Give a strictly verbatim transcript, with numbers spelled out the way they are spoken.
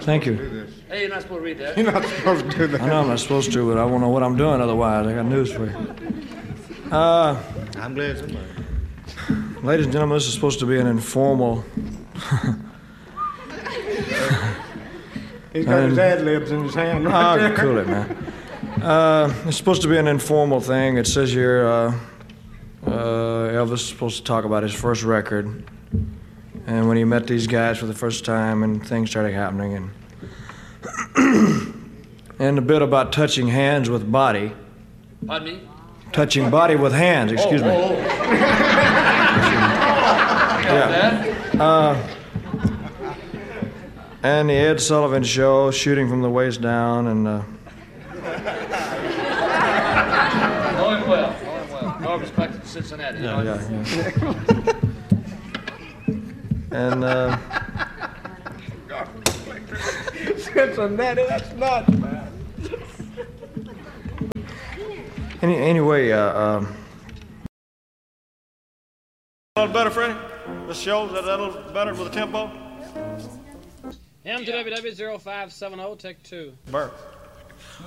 Thank you. to do this. Hey, you're not supposed to read that. You're not supposed to do that. I know I'm not supposed to, but I won't know what I'm doing otherwise. I got news for you. Uh, I'm glad somebody. ladies and gentlemen, this is supposed to be an informal. He's got his And- ad libs in his hand right Oh, there. cool it, man. Uh, it's supposed to be an informal thing. It says here uh, uh, Elvis is supposed to talk about his first record and when he met these guys for the first time and things started happening and and a bit about touching hands with body. Pardon me? Touching body with hands, excuse oh, me. Oh, oh. Yeah. Uh, and the Ed Sullivan Show, shooting from the waist down, and uh, Going well. Going well. No respect to Cincinnati. yeah, yeah, yeah. and uh, Cincinnati, that's nuts, man. any, anyway, uh, um, A little better, Freddie? This show, is that a little better with the tempo? M to W W zero five seven zero, take two. Burr.